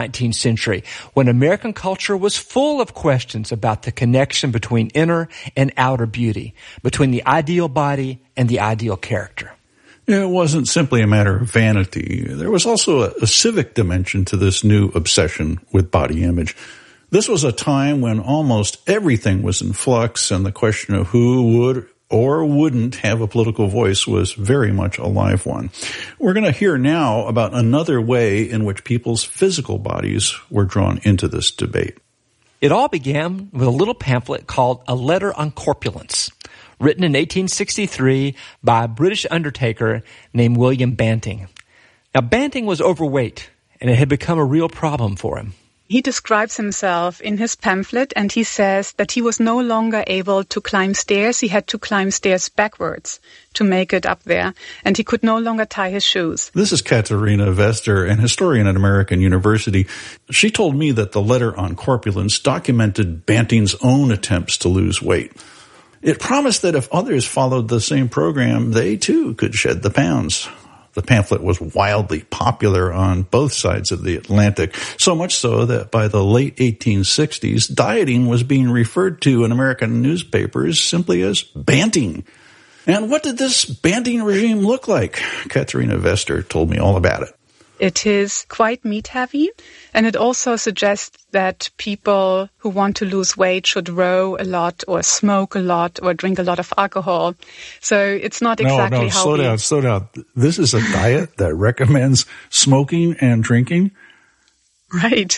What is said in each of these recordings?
19th century, when American culture was full of questions about the connection between inner and outer beauty, between the ideal body and the ideal character. It wasn't simply a matter of vanity. There was also a civic dimension to this new obsession with body image. This was a time when almost everything was in flux, and the question of who would or wouldn't have a political voice was very much a live one. We're going to hear now about another way in which people's physical bodies were drawn into this debate. It all began with a little pamphlet called A Letter on Corpulence, written in 1863 by a British undertaker named William Banting. Now, Banting was overweight, and it had become a real problem for him. He describes himself in his pamphlet, and he says that he was no longer able to climb stairs. He had to climb stairs backwards to make it up there, and he could no longer tie his shoes. This is Katharina Vester, an historian at American University. She told me that the Letter on Corpulence documented Banting's own attempts to lose weight. It promised that if others followed the same program, they too could shed the pounds. The pamphlet was wildly popular on both sides of the Atlantic, so much so that by the late 1860s, dieting was being referred to in American newspapers simply as banting. And what did this banting regime look like? Katharina Vester told me all about it. It is quite meat-heavy, and it also suggests that people who want to lose weight should row a lot or smoke a lot or drink a lot of alcohol. So it's not exactly how slow down. This is a diet that recommends smoking and drinking? Right.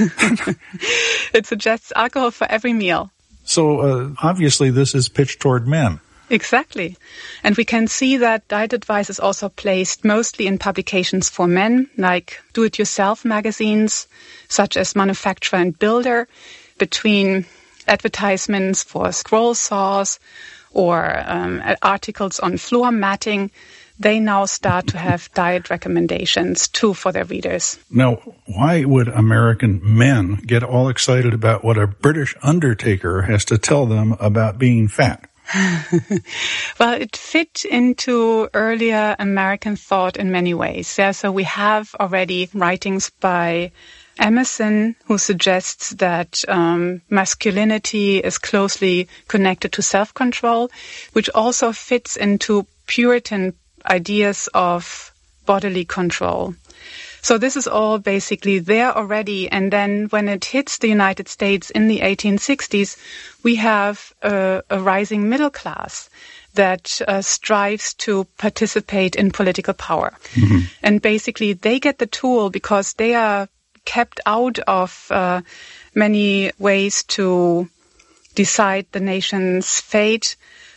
It suggests alcohol for every meal. So obviously this is pitched toward men. Exactly. And we can see that diet advice is also placed mostly in publications for men, like do-it-yourself magazines, such as Manufacturer and Builder, between advertisements for scroll saws or articles on floor matting. They now start to have diet recommendations, too, for their readers. Now, why would American men get all excited about what a British undertaker has to tell them about being fat? Well, it fit into earlier American thought in many ways. Yeah, so we have already writings by Emerson, who suggests that masculinity is closely connected to self-control, which also fits into Puritan ideas of bodily control. So this is all basically there already. And then when it hits the United States in the 1860s, we have a rising middle class that strives to participate in political power. Mm-hmm. And basically they get the tool because they are kept out of many ways to decide the nation's fate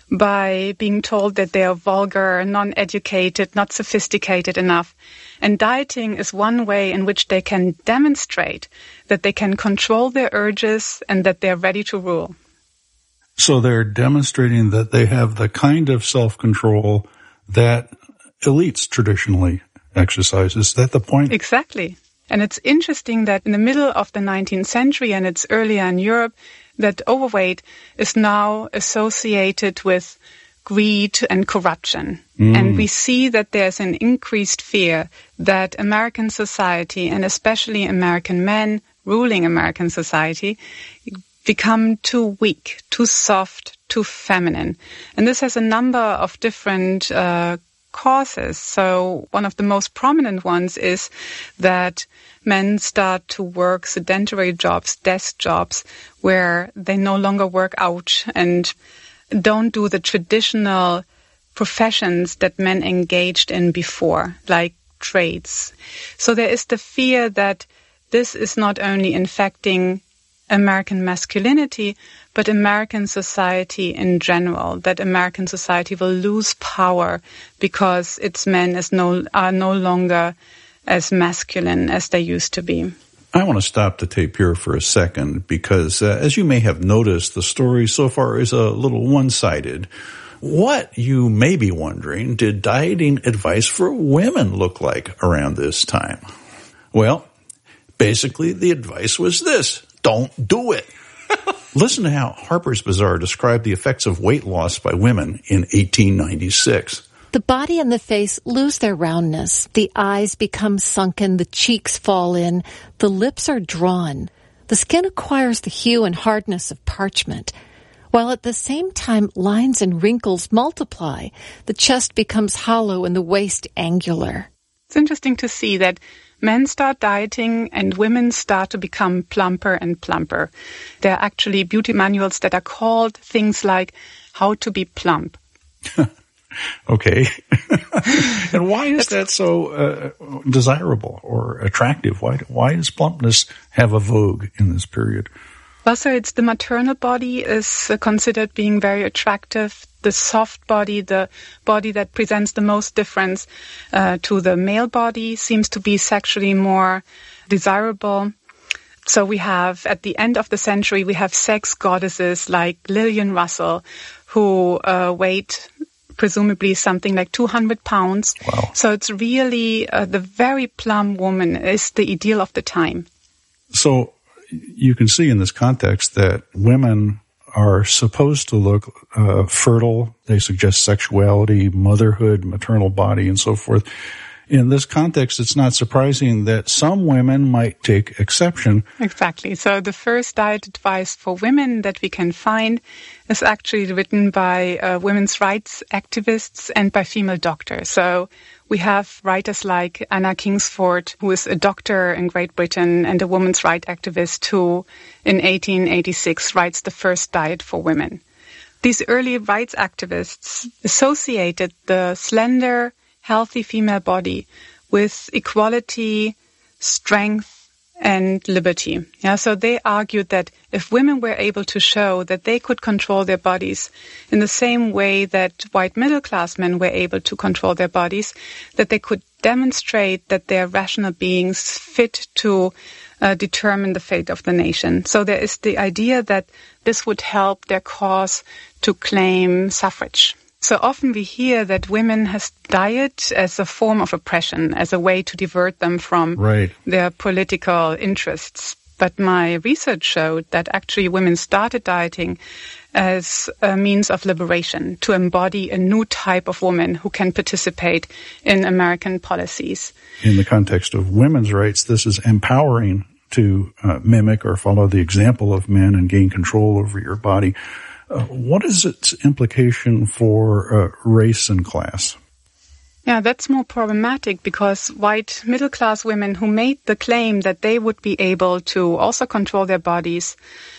by being told that they are vulgar, non-educated, not sophisticated enough. And dieting is one way in which they can demonstrate that they can control their urges and that they're ready to rule. So they're demonstrating that they have the kind of self-control that elites traditionally exercise. Is that the point? Exactly. And it's interesting that in the middle of the 19th century, and it's earlier in Europe, that overweight is now associated with greed and corruption. And we see that there's an increased fear that American society, and especially American men ruling American society, become too weak, too soft, too feminine. And this has a number of different causes. So one of the most prominent ones is that men start to work sedentary jobs, desk jobs, where they no longer work out and don't do the traditional professions that men engaged in before, like trades. So there is the fear that this is not only infecting American masculinity, but American society in general, that American society will lose power because its men are no longer as masculine as they used to be. I want to stop the tape here for a second because, as you may have noticed, the story so far is a little one-sided. What, you may be wondering, did dieting advice for women look like around this time? Well, basically the advice was this: don't do it. Listen to how Harper's Bazaar described the effects of weight loss by women in 1896. The body and the face lose their roundness. The eyes become sunken, the cheeks fall in, the lips are drawn. The skin acquires the hue and hardness of parchment. While at the same time lines and wrinkles multiply, the chest becomes hollow and the waist angular. It's interesting to see that men start dieting and women start to become plumper and plumper. There are actually beauty manuals that are called things like How to Be Plump. Okay. And why is that so desirable or attractive? Why does plumpness have a vogue in this period? Well, so it's the maternal body is considered being very attractive. The soft body, the body that presents the most difference to the male body, seems to be sexually more desirable. So we have, at the end of the century, we have sex goddesses like Lillian Russell, who weighed presumably something like 200 pounds. Wow. So it's really the very plump woman is the ideal of the time. So you can see in this context that women are supposed to look fertile. They suggest sexuality, motherhood, maternal body, and so forth. In this context, it's not surprising that some women might take exception. Exactly. So the first diet advice for women that we can find is actually written by women's rights activists and by female doctors. So we have writers like Anna Kingsford, who is a doctor in Great Britain and a women's rights activist who, in 1886, writes the first diet for women. These early rights activists associated the slender, healthy female body with equality, strength, and liberty. Yeah, so they argued that if women were able to show that they could control their bodies in the same way that white middle-class men were able to control their bodies, that they could demonstrate that they're rational beings fit to determine the fate of the nation. So there is the idea that this would help their cause to claim suffrage. So often we hear that women has diet as a form of oppression, as a way to divert them from their political interests. But my research showed that actually women started dieting as a means of liberation, to embody a new type of woman who can participate in American policies. In the context of women's rights, this is empowering to mimic or follow the example of men and gain control over your body. What is its implication for race and class? Yeah, that's more problematic because white middle-class women who made the claim that they would be able to also control their bodies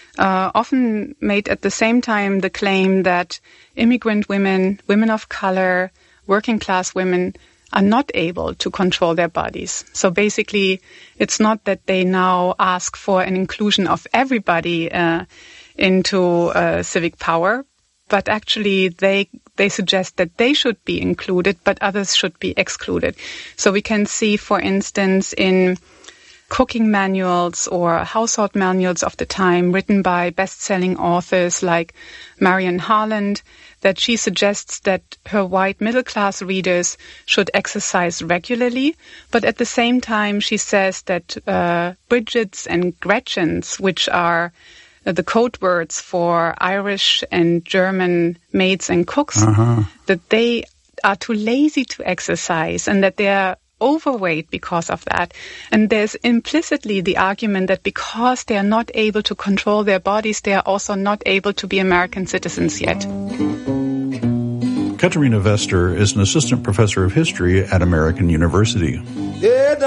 often made at the same time the claim that immigrant women, women of color, working-class women are not able to control their bodies. So basically, it's not that they now ask for an inclusion of everybody into civic power, but actually they suggest that they should be included, but others should be excluded. So we can see, for instance, in cooking manuals or household manuals of the time written by best-selling authors like Marian Harland, that she suggests that her white middle-class readers should exercise regularly, but at the same time she says that Bridgets and Gretchens, which are the code words for Irish and German maids and cooks, that they are too lazy to exercise and that they are overweight because of that. And there's implicitly the argument that because they are not able to control their bodies, they are also not able to be American citizens yet. Katerina Vester is an assistant professor of history at American University.